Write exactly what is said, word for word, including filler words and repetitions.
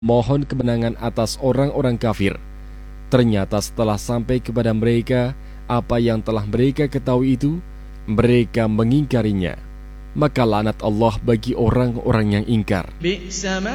mohon kemenangan atas orang-orang kafir. Ternyata setelah sampai kepada mereka apa yang telah mereka ketahui itu, mereka mengingkarinya. Maka laknat Allah bagi orang-orang yang ingkar.